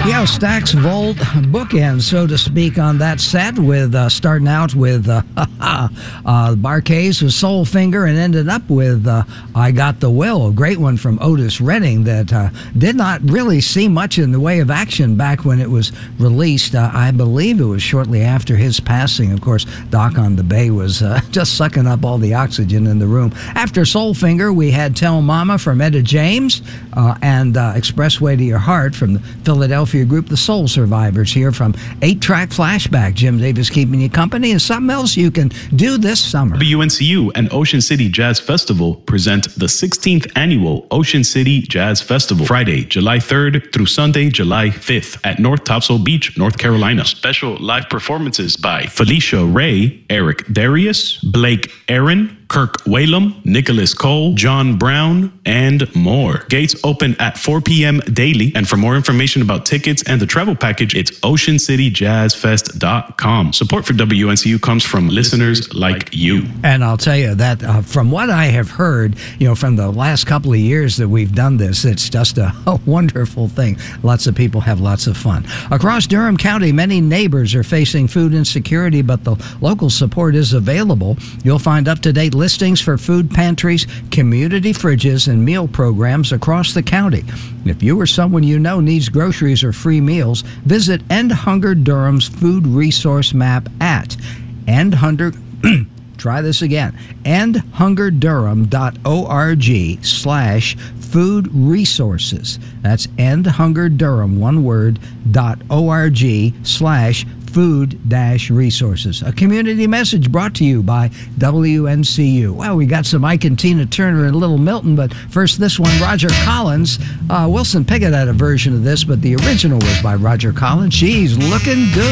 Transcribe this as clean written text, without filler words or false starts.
Yeah, Stax Volt bookend, so to speak, on that set, with starting out with Bar-Kays with Soulfinger and ended up with I Got the Will, a great one from Otis Redding that did not really see much in the way of action back when it was released. I believe it was shortly after his passing. Of course, Doc on the Bay was just sucking up all the oxygen in the room. After Soulfinger, we had Tell Mama from Etta James and Expressway to Your Heart from the Philadelphia group The Soul Survivors, here from 8-Track Flashback. Jim Davis keeping you company, and something else you can do this summer. WNCU and Ocean City Jazz Festival present the 16th Annual Ocean City Jazz Festival, Friday, July 3rd through Sunday, July 5th at North Topsail Beach, North Carolina. Special live performances by Felicia Ray, Eric Darius, Blake Aaron, Kirk Whalum, Nicholas Cole, John Brown, and more. Gates open at 4 p.m. daily. And for more information about tickets and the travel package, it's oceancityjazzfest.com. Support for WNCU comes from listeners like you. And I'll tell you that from what I have heard, from the last couple of years that we've done this, it's just a wonderful thing. Lots of people have lots of fun. Across Durham County, many neighbors are facing food insecurity, but the local support is available. You'll find up-to-date listings for food pantries, community fridges, and meal programs across the county. If you or someone you know needs groceries or free meals, visit End Hunger Durham's food resource map at try this again, endhungerdurham.org/food resources. That's endhungerdurham, one word, .org/food-resources. A community message brought to you by WNCU. Well, we got some Ike and Tina Turner and Little Milton, but first this one, Roger Collins. Wilson Pickett had a version of this, but the original was by Roger Collins. She's looking good.